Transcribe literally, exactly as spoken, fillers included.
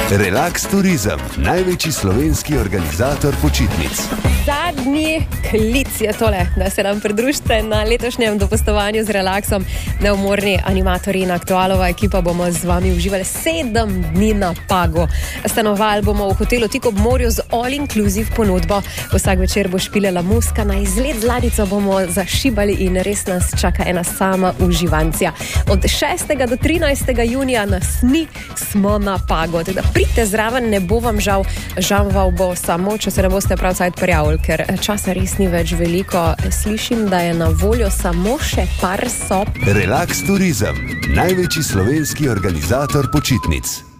Relax Turizem, največji slovenski organizator počitnic. Zadnji klic je tole, da se nam pridružite na letošnjem dopustovanju z Relaxom. Neumorni animatorji in aktualova ekipa bomo z vami uživali sedem dni na Pagu. Stanovali bomo v hotelu tik ob morju z all-inclusive ponudbo. Vsak večer bo špilela muska, na izlet z ladjico bomo zašibali in res nas čaka ena sama uživancija. Od šestega do trinajstega junija nas ni, smo na Pagu. Teda pridite zraven, ne bo vam žal, žal vam bo samo, če se ne boste prav cajt prijavili, ker časa res ni več veliko. Slišim, da je na voljo samo še par sob. Relax Turizem, največji slovenski organizator počitnic.